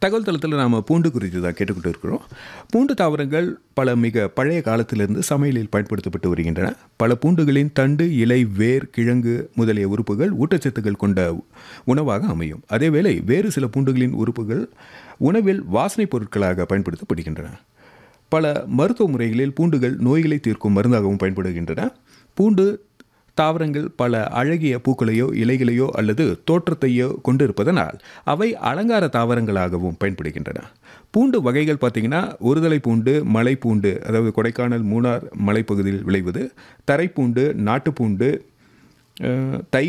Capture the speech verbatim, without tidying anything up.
தகவல் தளத்தில் நாம் பூண்டு குறித்து தான் கேட்டுக்கிட்டு இருக்கிறோம். பூண்டு தாவரங்கள் பல மிக பழைய காலத்திலிருந்து சமையலில் பயன்படுத்தப்பட்டு வருகின்றன. பல பூண்டுகளின் தண்டு, இலை, வேர், கிழங்கு முதலிய உறுப்புகள் ஊட்டச்சத்துக்கள் கொண்ட உணவாக அமையும். அதேவேளை வேறு சில பூண்டுகளின் உறுப்புகள் உணவில் வாசனைப் பொருட்களாக பயன்படுத்தப்படுகின்றன. பல மருத்துவ முறைகளில் பூண்டுகள் நோய்களை தீர்க்கும் மருந்தாகவும் பயன்படுகின்றன. பூண்டு தாவரங்கள் பல அழகிய பூக்களையோ இலைகளையோ அல்லது தோற்றத்தையோ கொண்டிருப்பதனால் அவை அலங்கார தாவரங்களாகவும் பயன்படுகின்றன. பூண்டு வகைகள் பார்த்திங்கன்னா, ஒருதலை பூண்டு, மலை பூண்டு, அதாவது கொடைக்கானல், மூணார் மலைப்பகுதியில் விளைவது, தரைப்பூண்டு, நாட்டுப்பூண்டு, தை